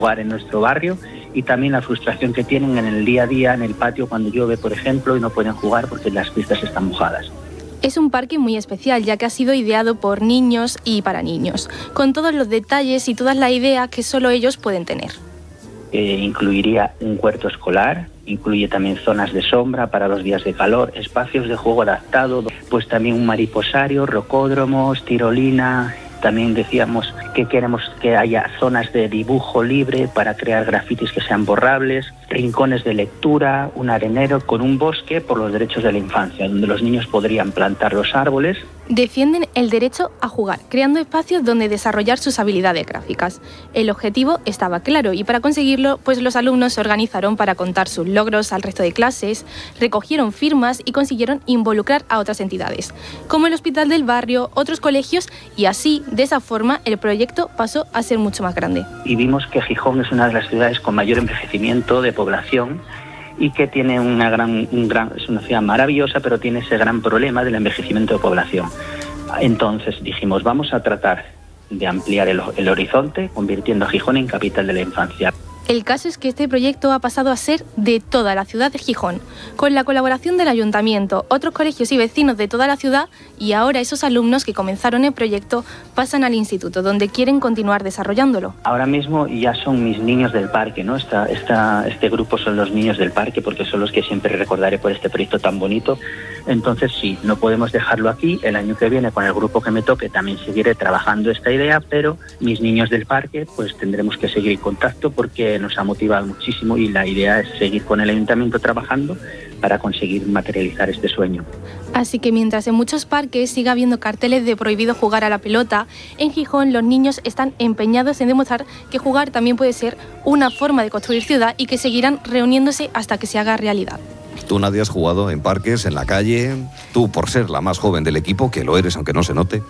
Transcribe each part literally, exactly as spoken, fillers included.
jugar en nuestro barrio y también la frustración que tienen en el día a día en el patio cuando llueve, por ejemplo, y no pueden jugar porque las pistas están mojadas. Es un parque muy especial, ya que ha sido ideado por niños y para niños, con todos los detalles y todas las ideas que solo ellos pueden tener. Eh, incluiría un huerto escolar, incluye también zonas de sombra para los días de calor, espacios de juego adaptado, pues también un mariposario, rocódromos, tirolina. También decíamos que queremos que haya zonas de dibujo libre para crear grafitis que sean borrables, rincones de lectura, un arenero con un bosque por los derechos de la infancia, donde los niños podrían plantar los árboles. Defienden el derecho a jugar, creando espacios donde desarrollar sus habilidades gráficas. El objetivo estaba claro y para conseguirlo, pues los alumnos se organizaron para contar sus logros al resto de clases, recogieron firmas y consiguieron involucrar a otras entidades, como el hospital del barrio, otros colegios, y así, de esa forma, el proyecto pasó a ser mucho más grande. Y vimos que Gijón es una de las ciudades con mayor envejecimiento de población y que tiene una gran, un gran, es una ciudad maravillosa, pero tiene ese gran problema del envejecimiento de población. Entonces dijimos, vamos a tratar de ampliar el, el horizonte, convirtiendo a Gijón en capital de la infancia. El caso es que este proyecto ha pasado a ser de toda la ciudad de Gijón, con la colaboración del ayuntamiento, otros colegios y vecinos de toda la ciudad, y ahora esos alumnos que comenzaron el proyecto pasan al instituto, donde quieren continuar desarrollándolo. Ahora mismo ya son mis niños del parque, ¿no? Esta, esta, este grupo son los niños del parque, porque son los que siempre recordaré por este proyecto tan bonito. Entonces sí, no podemos dejarlo aquí. El año que viene, con el grupo que me toque, también seguiré trabajando esta idea, pero mis niños del parque, pues tendremos que seguir en contacto porque nos ha motivado muchísimo y la idea es seguir con el ayuntamiento trabajando para conseguir materializar este sueño. Así que mientras en muchos parques siga habiendo carteles de prohibido jugar a la pelota, en Gijón los niños están empeñados en demostrar que jugar también puede ser una forma de construir ciudad y que seguirán reuniéndose hasta que se haga realidad. Tú, Nadia, has jugado en parques, en la calle. Tú, por ser la más joven del equipo, que lo eres aunque no se note.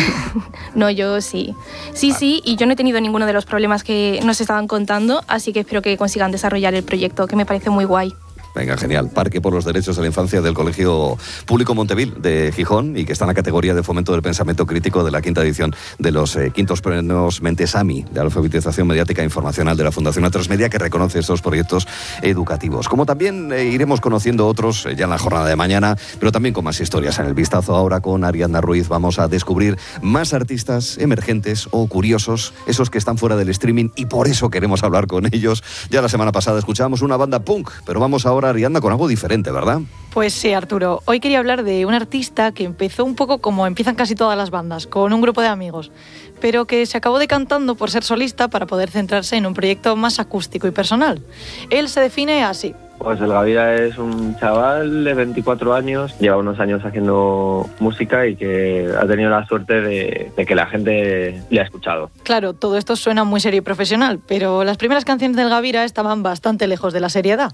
No, yo sí. Sí, ah. sí, y yo no he tenido ninguno de los problemas que nos estaban contando, así que espero que consigan desarrollar el proyecto, que me parece muy guay. Venga, genial. Parque por los Derechos de la Infancia del Colegio Público Montevil de Gijón y que está en la categoría de Fomento del Pensamiento Crítico de la quinta edición de los eh, quintos premios Mentesami de alfabetización mediática e informacional de la Fundación Atresmedia, que reconoce estos proyectos educativos. Como también eh, iremos conociendo otros eh, ya en la jornada de mañana, pero también con más historias. En el vistazo ahora con Ariadna Ruiz vamos a descubrir más artistas emergentes o curiosos, esos que están fuera del streaming, y por eso queremos hablar con ellos. Ya la semana pasada escuchábamos una banda punk, pero vamos ahora, Ariadna, con algo diferente, ¿verdad? Pues sí, Arturo. Hoy quería hablar de un artista que empezó un poco como empiezan casi todas las bandas, con un grupo de amigos, pero que se acabó decantando por ser solista para poder centrarse en un proyecto más acústico y personal. Él se define así. Pues el Gavira es un chaval de veinticuatro años, lleva unos años haciendo música y que ha tenido la suerte de, de que la gente le ha escuchado. Claro, todo esto suena muy serio y profesional, pero las primeras canciones del Gavira estaban bastante lejos de la seriedad.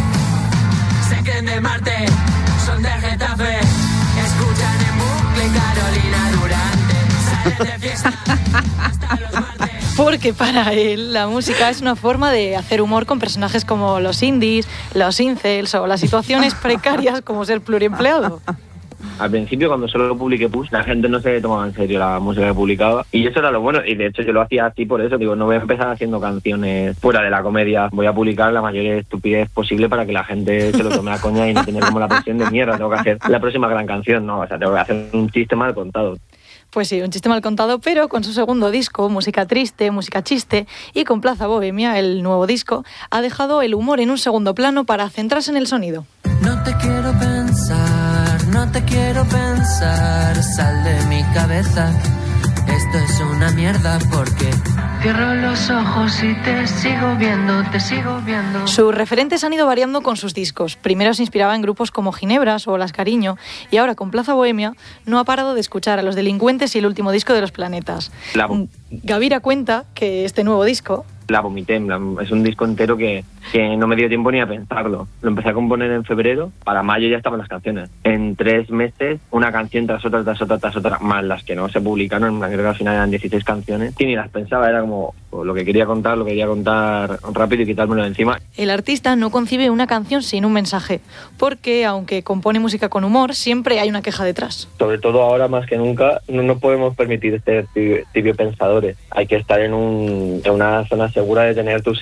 Sé que de Marte, son de Getafe, escuchan en bucle Carolina Durante, salen de fiesta hasta los martes. Porque para él la música es una forma de hacer humor con personajes como los indies, los incels o las situaciones precarias como ser pluriempleado. Al principio, cuando solo lo publiqué Push, la gente no se tomaba en serio la música que publicaba, y eso era lo bueno, y de hecho yo lo hacía así por eso. Digo, no voy a empezar haciendo canciones fuera de la comedia, voy a publicar la mayor estupidez posible para que la gente se lo tome a coña y no tener como la presión de mierda, tengo que hacer la próxima gran canción, no, o sea, tengo que hacer un chiste mal contado. Pues sí, un chiste mal contado, pero con su segundo disco, Música Triste, Música Chiste, y con Plaza Bohemia, el nuevo disco, ha dejado el humor en un segundo plano para centrarse en el sonido. No te quiero pensar, no te quiero pensar, sal de mi cabeza, esto es una mierda porque cierro los ojos y te sigo viendo, te sigo viendo. Sus referentes han ido variando con sus discos. Primero se inspiraba en grupos como Ginebras o Las Cariño, y ahora con Plaza Bohemia no ha parado de escuchar a Los Delincuentes y el último disco de Los Planetas. La... Gavira cuenta que este nuevo disco... La vomité, es un disco entero que, que no me dio tiempo ni a pensarlo. Lo empecé a componer en febrero, para mayo ya estaban las canciones. En tres meses, una canción tras otra, tras otra, tras otra, más las que no se publicaron, creo que al final eran dieciséis canciones. Y ni las pensaba, era como pues, lo que quería contar, lo que quería contar rápido y quitármelo de encima. El artista no concibe una canción sin un mensaje, porque aunque compone música con humor, siempre hay una queja detrás. Sobre todo ahora más que nunca, no nos podemos permitir ser tibio, tibio pensadores. Hay que estar en, un, en una zona segura de tener tus